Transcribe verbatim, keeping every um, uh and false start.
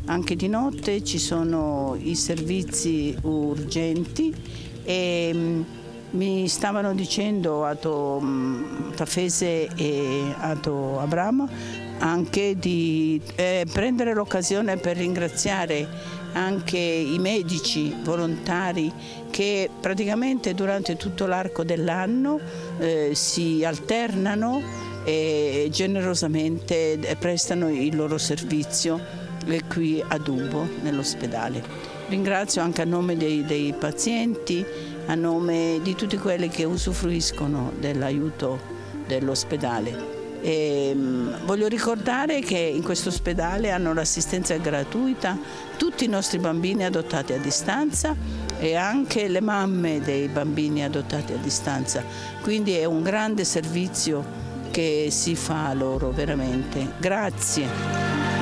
anche di notte ci sono i servizi urgenti e mh, mi stavano dicendo Ato mh, Tafese e Ato Abramo anche di eh, prendere l'occasione per ringraziare anche i medici volontari che praticamente durante tutto l'arco dell'anno eh, si alternano e generosamente prestano il loro servizio qui a Dubo, nell'ospedale. Ringrazio anche a nome dei, dei pazienti, a nome di tutti quelli che usufruiscono dell'aiuto dell'ospedale. E, mh, voglio ricordare che in questo ospedale hanno l'assistenza gratuita tutti i nostri bambini adottati a distanza e anche le mamme dei bambini adottati a distanza, quindi è un grande servizio che si fa loro veramente. Grazie.